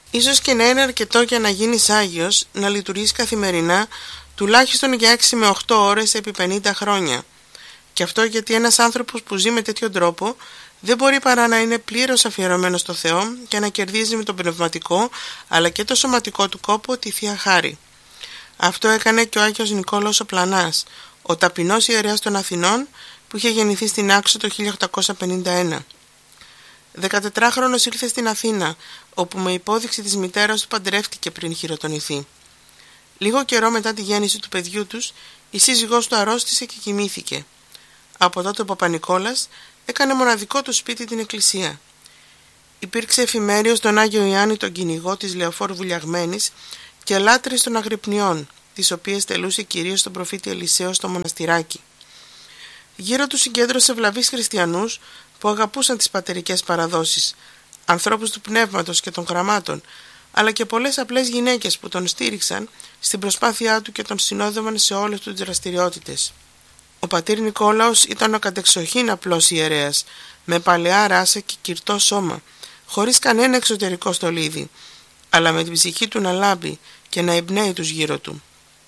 Ίσως και να είναι αρκετό για να γίνεις Άγιος να λειτουργείς καθημερινά τουλάχιστον για 6 με 8 ώρες επί 50 χρόνια. Και αυτό γιατί ένας άνθρωπος που ζει με τέτοιο τρόπο δεν μπορεί παρά να είναι πλήρως αφιερωμένος στο Θεό και να κερδίζει με τον πνευματικό αλλά και το σωματικό του κόπο τη Θεία Χάρη. Αυτό έκανε και ο Άγιος Νικόλαος ο Πλανάς, ο ταπεινός ιερέας των Αθηνών που είχε γεννηθεί στην Άξο το 1851. 14χρονος ήλθε στην Αθήνα, όπου με υπόδειξη της μητέρας του παντρεύτηκε πριν χειροτονηθεί. Λίγο καιρό μετά τη γέννηση του παιδιού τους, η σύζυγός του αρρώστησε και κοιμήθηκε. Από τότε ο Παπα-Νικόλας έκανε μοναδικό του σπίτι την εκκλησία. Υπήρξε εφημέριος τον Άγιο Ιάννη τον κυνηγό της Λεωφόρου Βουλιαγμένης και λάτρης των Αγρυπνιών, τις οποίες τελούσε κυρίως τον προφήτη Ελισαίο στο μοναστηράκι. Γύρω του συγκέντρωσε ευλαβείς χριστιανούς που αγαπούσαν τις πατερικές παραδόσεις, ανθρώπους του πνεύματος και των γραμμάτων, αλλά και πολλές απλές γυναίκες που τον στήριξαν στην προσπάθειά του και τον συνόδευαν σε όλες τις δραστηριότητες. Ο πατήρ Νικόλαος ήταν ο κατεξοχήν απλός ιερέας, με παλαιά ράσα και κυρτό σώμα, χωρίς κανένα εξωτερικό στολίδι, αλλά με την ψυχή του να λάμπει και να εμπνέει τους γύρω του.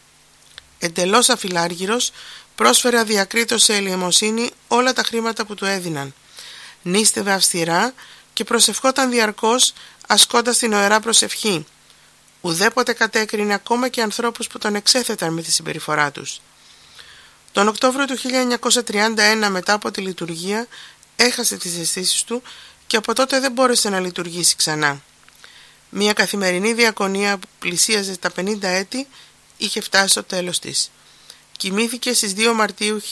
Εντελώς αφιλάργυρος, πρόσφερε αδιακρίτως σε ελεημοσύνη όλα τα χρήματα που του έδιναν. Νίστευε αυστηρά και προσευχόταν διαρκώς ασκώντας την ωερά προσευχή. Ουδέποτε κατέκρινε ακόμα και ανθρώπους που τον εξέθεταν με τη συμπεριφορά τους. Τον Οκτώβριο του 1931 μετά από τη λειτουργία έχασε τις αισθήσεις του και από τότε δεν μπόρεσε να λειτουργήσει ξανά. Μια καθημερινή διακονία που πλησίαζε τα 50 έτη είχε φτάσει στο τέλος της. Κοιμήθηκε στις 2 Μαρτίου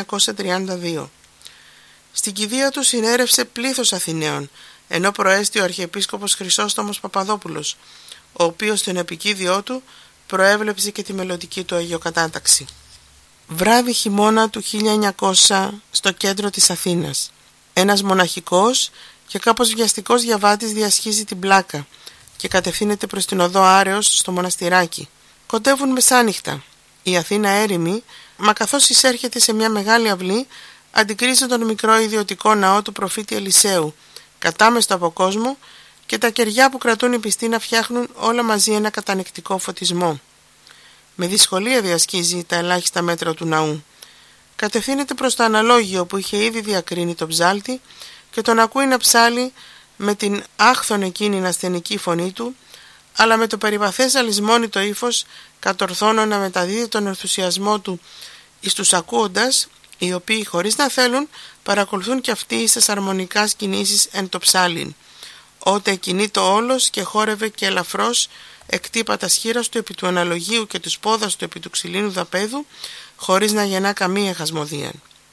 1932. Στην κηδεία του συνέρευσε πλήθος Αθηναίων, ενώ προέστη ο Αρχιεπίσκοπος Χρυσόστομος Παπαδόπουλος, ο οποίος στον επικήδιό του προέβλεψε και τη μελλοντική του αγιοκατάταξη. Βράδυ χειμώνα του 1900 στο κέντρο της Αθήνας. Ένας μοναχικός και κάπως βιαστικός διαβάτης διασχίζει την πλάκα και κατευθύνεται προς την οδό Άρεως στο μοναστηράκι. Κοντεύουν μεσάνυχτα. Η Αθήνα έρημη, μα καθώς εισέρχεται σε μια μεγάλη αυλή, αντικρίζει τον μικρό ιδιωτικό ναό του προφήτη Ελισαίου, κατάμεστο από κόσμο, και τα κεριά που κρατούν οι πιστοί να φτιάχνουν όλα μαζί ένα κατανεκτικό φωτισμό. Με δυσκολία διασχίζει τα ελάχιστα μέτρα του ναού. Κατευθύνεται προς το αναλόγιο που είχε ήδη διακρίνει τον ψάλτη και τον ακούει να ψάλει με την άχθον εκείνη ασθενική φωνή του, αλλά με το περιβαθές αλυσμόνητο ύφος κατορθώνω να μεταδίδει τον ενθουσιασμό του εις τους ακούοντας, οι οποίοι χωρίς να θέλουν παρακολουθούν και αυτοί εις αρμονικάς κινήσεις εν το ψάλιν, ότε εκκινεί το όλος και χόρευε και ελαφρώς εκτύπα τα σχήρας του επί του αναλογίου και τους πόδας του επί του ξυλίνου δαπέδου, χωρίς να γεννά καμία χασμοδία.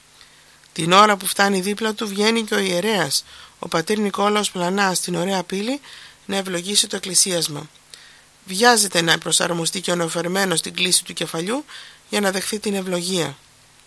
Την ώρα που φτάνει δίπλα του βγαίνει και ο ιερέας, ο πατήρ Νικόλαος Πλανάς, στην ωραία πύλη να ευλογήσει το εκκλησίασμα. Βιάζεται να προσαρμοστεί και ο νεοφερμένος στην κλίση του κεφαλιού για να δεχθεί την ευλογία.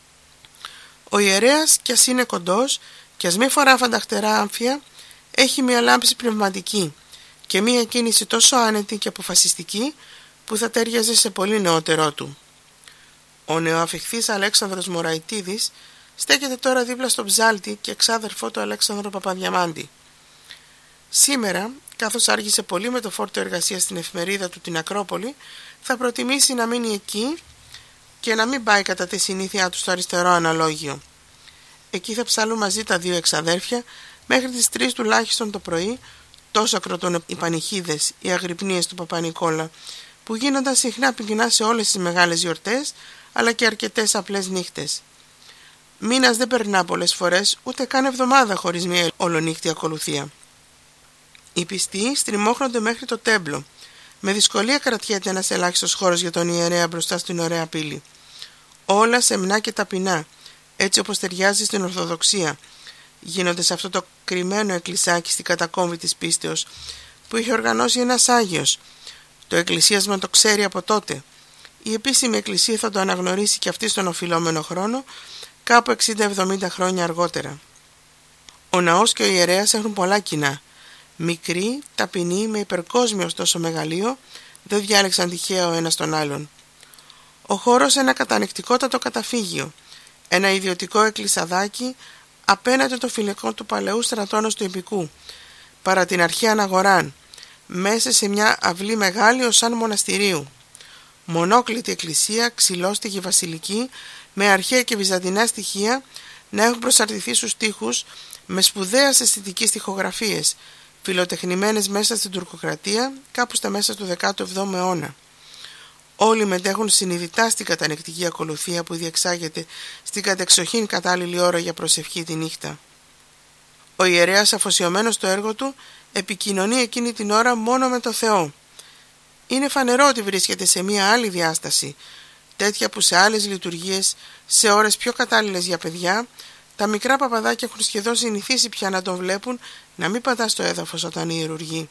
Ο ιερέας, κι ας είναι κοντός κι ας μη φορά φανταχτερά άμφια, έχει μια λάμψη πνευματική και μια κίνηση τόσο άνετη και αποφασιστική που θα τέριαζε σε πολύ νεότερό του. Ο νεοαφιχθής Αλέξανδρος Μωραϊτίδης στέκεται τώρα δίπλα στον ψάλτη και εξάδερφό του Αλέξανδρο Παπαδιαμάντη. Σήμερα, καθώς άργησε πολύ με το φόρτο εργασίας στην εφημερίδα του την Ακρόπολη, θα προτιμήσει να μείνει εκεί και να μην πάει κατά τη συνήθειά του στο αριστερό αναλόγιο. Εκεί θα ψάλουν μαζί τα δύο εξαδέρφια μέχρι τις 3 τουλάχιστον το πρωί, τόσο ακροτούν οι πανηχίδες, οι αγρυπνίες του Παπα-Νικόλα, που γίνονταν συχνά πυκνά σε όλες τις μεγάλες γιορτές, αλλά και αρκετές απλές νύχτες. Μήνας δεν περνά πολλές φορές, ούτε καν εβδομάδα χωρίς μια ολονύχτη ακολουθία. Οι πιστοί στριμώχνονται μέχρι το τέμπλο. Με δυσκολία κρατιέται ένας ελάχιστος χώρος για τον ιερέα μπροστά στην ωραία πύλη. Όλα σεμνά και ταπεινά, έτσι όπως ταιριάζει στην Ορθοδοξία, γίνονται σε αυτό το κρυμμένο εκκλησάκι στην κατακόμβη της πίστεως, που είχε οργανώσει ένας Άγιος. Το εκκλησίασμα το ξέρει από τότε. Η επίσημη εκκλησία θα το αναγνωρίσει και αυτή στον οφειλόμενο χρόνο, κάπου 60-70 χρόνια αργότερα. Ο ναός και ο ιερέας έχουν πολλά κοινά. Μικροί, ταπεινοί, με υπερκόσμιο ωστόσο μεγαλείο, δεν διάλεξαν τυχαία ο ένας τον άλλον. Ο χώρος ένα κατανεκτικότατο καταφύγιο, ένα ιδιωτικό εκκλησαδάκι απέναντι το φυλακό του παλαιού στρατώνος του Ιππικού, παρά την αρχαία αγοράν, μέσα σε μια αυλή μεγάλη ως σαν μοναστηρίου. Μονόκλητη εκκλησία, ξυλόστιγη βασιλική, με αρχαία και βυζαντινά στοιχεία να έχουν προσαρτηθεί στους τοίχους, με σπουδαίες αισθητικές στιχογραφίες, φιλοτεχνημένες μέσα στην τουρκοκρατία, κάπου στα μέσα του 17ου αιώνα. Όλοι μετέχουν συνειδητά στην κατανεκτική ακολουθία που διεξάγεται στην κατεξοχήν κατάλληλη ώρα για προσευχή τη νύχτα. Ο ιερέας, αφοσιωμένος στο έργο του, επικοινωνεί εκείνη την ώρα μόνο με το Θεό. Είναι φανερό ότι βρίσκεται σε μια άλλη διάσταση, τέτοια που σε άλλες λειτουργίες, σε ώρες πιο κατάλληλες για παιδιά, τα μικρά παπαδάκια έχουν σχεδόν συνηθίσει πια να τον βλέπουν να μην πατά στο έδαφος όταν ιερουργεί.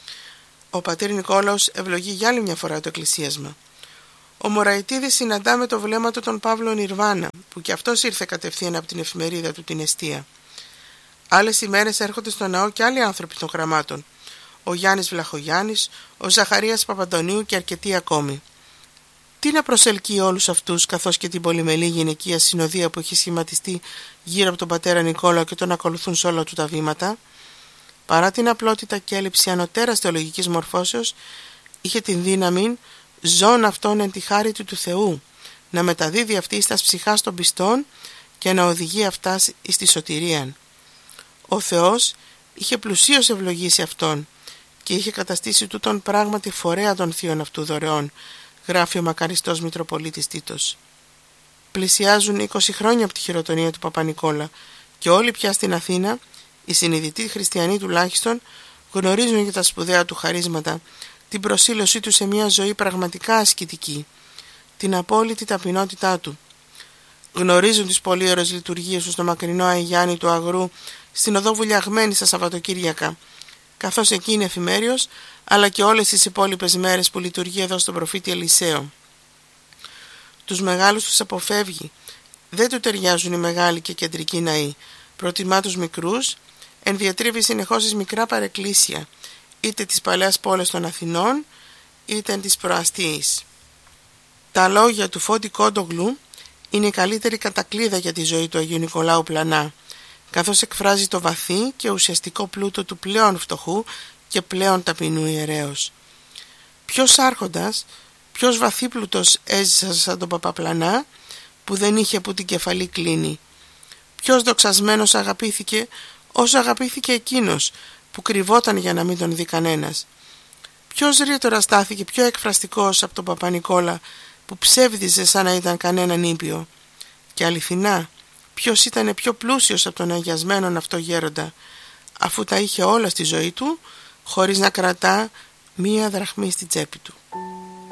Ο πατήρ Νικόλαος ευλογεί για άλλη μια φορά το εκκλησίασμα. Ο Μωραητίδης συναντά με το βλέμμα του τον Παύλο Νιρβάνα, που κι αυτός ήρθε κατευθείαν από την εφημερίδα του την Εστία. Άλλες ημέρες έρχονται στο ναό και άλλοι άνθρωποι των γραμμάτων. Ο Γιάννης Βλαχογιάννης, ο Ζαχαρίας Παπαντονίου και αρκετοί ακόμη. Τι να προσελκύει όλους αυτούς, καθώς και την πολυμελή γυναικεία συνοδεία που έχει σχηματιστεί γύρω από τον πατέρα Νικόλαο και τον ακολουθούν σε όλα του τα βήματα? Παρά την απλότητα και έλλειψη ανωτέρας θεολογικής μορφώσεως, είχε την δύναμη, ζών αυτόν εν τη χάρη του Θεού, να μεταδίδει αυτή στα ψυχάς των πιστών και να οδηγεί αυτά εις τη σωτηρίαν. Ο Θεός είχε πλουσίως ευλογήσει αυτόν και είχε καταστήσει τούτον πράγματι φορέα των θείων αυτού δωρεών, γράφει ο μακαριστός Μητροπολίτης Τίτος. Πλησιάζουν 20 χρόνια από τη χειροτονία του Παπα-Νικόλα και όλοι πια στην Αθήνα, οι συνειδητοί χριστιανοί τουλάχιστον, γνωρίζουν για τα σπουδαία του χαρίσματα, την προσήλωσή του σε μια ζωή πραγματικά ασκητική, την απόλυτη ταπεινότητά του. Γνωρίζουν τις πολύ ωραίες λειτουργίες του στο μακρινό Αϊγιάννη του Αγρού, στην οδό Βουλιαγμένη στα Σαββατοκύριακα, καθώς εκεί είναι εφημέριος, αλλά και όλες τις υπόλοιπες μέρες που λειτουργεί εδώ στον προφήτη Ελισαίο. Τους μεγάλους τους αποφεύγει, δεν του ταιριάζουν οι μεγάλοι και κεντρικοί ναοί, προτιμά τους μικρούς, ενδιατρίβει συνεχώς τις μικρά παρεκκλήσια, είτε τις παλαιάς πόλεις των Αθηνών, είτε της προαστίης. Τα λόγια του Φώτη Κόντογλου είναι η καλύτερη κατακλείδα για τη ζωή του Αγίου Νικολάου Πλανά, καθώς εκφράζει το βαθύ και ουσιαστικό πλούτο του πλέον φτωχού και πλέον ταπεινού ιερέως. Ποιος άρχοντας, ποιος βαθύπλουτος έζησε σαν τον Παπαπλανά, που δεν είχε που την κεφαλή κλείνει? Ποιος δοξασμένος αγαπήθηκε όσο αγαπήθηκε εκείνος, που κρυβόταν για να μην τον δει κανένας? Ποιος ρήτορα στάθηκε πιο εκφραστικός από τον Παπα-Νικόλα, που ψεύδιζε σαν να ήταν κανέναν ήπιο? Και αληθινά, ποιος ήταν πιο πλούσιος από τον αγιασμένον αυτό γέροντα, αφού τα είχε όλα στη ζωή του, χωρίς να κρατά μία δραχμή στη τσέπη του?